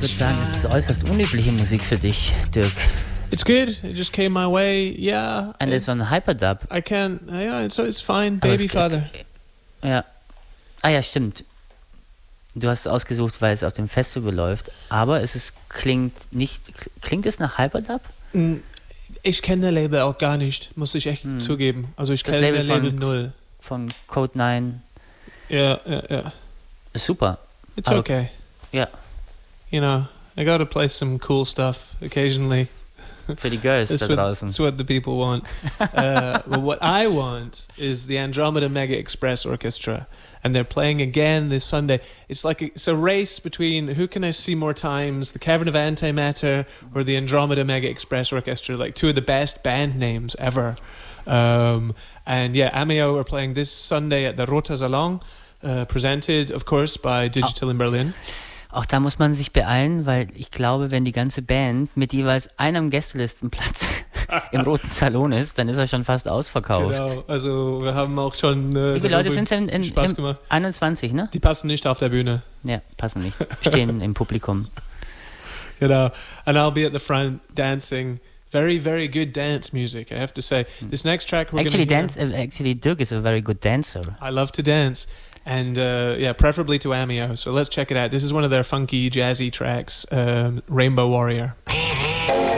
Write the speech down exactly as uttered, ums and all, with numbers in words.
würde sagen, es ist äußerst unübliche Musik für dich, Dirk. It's good. It just came my way. Yeah. And it's on Hyperdub. I can't. Yeah, it's it's fine. Baby Father. Ja. Ah ja, stimmt. Du hast es ausgesucht, weil es auf dem Festival läuft. Aber es ist, klingt nicht. Klingt es nach Hyperdub? Ich kenne das Label auch gar nicht, muss ich echt hm. zugeben. Also ich kenne das Label null. Von Code neun. Ja, ja, ja. Ist super. It's aber, okay. Ja. You know, I gotta play some cool stuff occasionally. Für die Girls da draußen. That's what the people want. uh, well, what I want is the Andromeda Mega Express Orchestra. And they're playing again this Sunday. It's like a, it's a race between who can I see more times, the Cavern of Antimatter or the Andromeda Mega Express Orchestra, like two of the best band names ever. Um, and yeah, Amio are playing this Sunday at the Rota Salon, uh, presented, of course, by Digital oh. in Berlin. Auch da muss man sich beeilen, weil ich glaube, wenn die ganze Band mit jeweils einem Gästelistenplatz im Roten Salon ist, dann ist er schon fast ausverkauft. Genau, also wir haben auch schon äh, Wie viele Leute sind denn in, Spaß gemacht. einundzwanzig, ne? Die passen nicht auf der Bühne. Ja, passen nicht. Stehen im Publikum. Genau, and I'll be at the front dancing. Very, very good dance music, I have to say. This next track we're actually gonna dance. Uh, actually, Dirk is a very good dancer. I love to dance, and uh, yeah, preferably to Amio. So let's check it out. This is one of their funky, jazzy tracks, um, Rainbow Warrior.